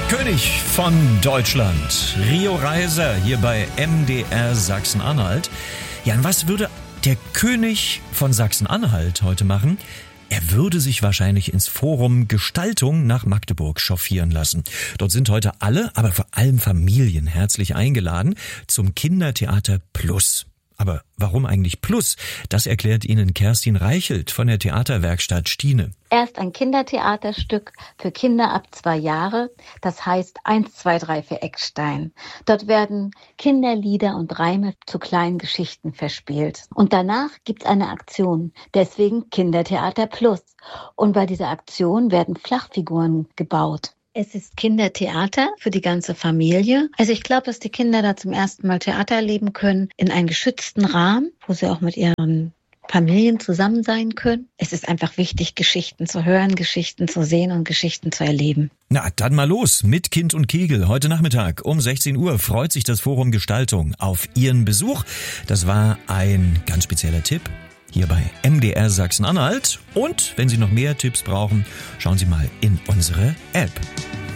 König von Deutschland, Rio Reiser, hier bei MDR Sachsen-Anhalt. Ja, und was würde der König von Sachsen-Anhalt heute machen? Er würde sich wahrscheinlich ins Forum Gestaltung nach Magdeburg chauffieren lassen. Dort sind heute alle, aber vor allem Familien herzlich eingeladen zum Kindertheater Plus. Aber warum eigentlich Plus? Das erklärt Ihnen Kerstin Reichelt von der Theaterwerkstatt Stiene. Erst ein Kindertheaterstück für Kinder ab 2 Jahre, das heißt 1, 2, 3 für Eckstein. Dort werden Kinderlieder und Reime zu kleinen Geschichten verspielt. Und danach gibt's eine Aktion, deswegen Kindertheater Plus. Und bei dieser Aktion werden Flachfiguren gebaut. Es ist Kindertheater für die ganze Familie. Also ich glaube, dass die Kinder da zum ersten Mal Theater erleben können, in einem geschützten Rahmen, wo sie auch mit ihren Familien zusammen sein können. Es ist einfach wichtig, Geschichten zu hören, Geschichten zu sehen und Geschichten zu erleben. Na, dann mal los mit Kind und Kegel. Heute Nachmittag um 16 Uhr freut sich das Forum Gestaltung auf Ihren Besuch. Das war ein ganz spezieller Tipp hier bei MDR Sachsen-Anhalt. Und wenn Sie noch mehr Tipps brauchen, schauen Sie mal in unsere App.